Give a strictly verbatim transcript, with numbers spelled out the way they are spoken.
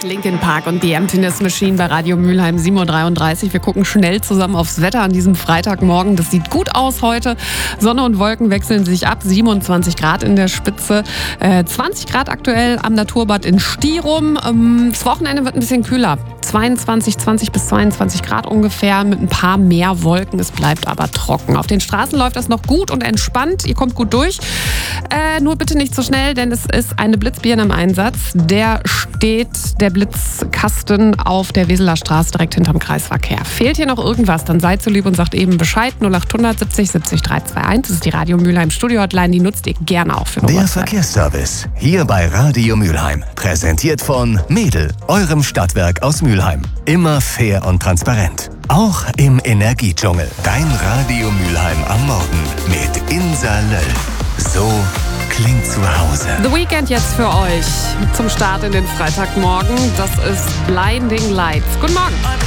Linkin Park und The Emptiness Machine bei Radio Mülheim, sieben Uhr dreiunddreißig. Wir gucken schnell zusammen aufs Wetter an diesem Freitagmorgen. Das sieht gut aus heute. Sonne und Wolken wechseln sich ab. siebenundzwanzig Grad in der Spitze. Äh, zwanzig Grad aktuell am Naturbad in Stirum. Ähm, das Wochenende wird ein bisschen kühler. zweiundzwanzig, zwanzig bis zweiundzwanzig Grad ungefähr mit ein paar mehr Wolken. Es bleibt aber trocken. Auf den Straßen läuft das noch gut und entspannt. Ihr kommt gut durch. Äh, nur bitte nicht so schnell, denn es ist eine Blitzbirne im Einsatz. Der steht, der Blitzkasten, auf der Weseler Straße direkt hinterm Kreisverkehr. Fehlt hier noch irgendwas, dann seid so lieb und sagt eben Bescheid. null acht hundert siebzig siebzig dreihunderteinundzwanzig. Das ist die Radio Mülheim Studio Hotline. Die nutzt ihr gerne auch für eine Der WhatsApp. Verkehrsservice hier bei Radio Mülheim. Präsentiert von Mädel, eurem Stadtwerk aus Mülheim. Immer fair und transparent. Auch im Energiedschungel. Dein Radio Mülheim am Morgen mit Insa Löll. So klingt zu Hause. The Weekend jetzt für euch zum Start in den Freitagmorgen. Das ist Blinding Lights. Guten Morgen.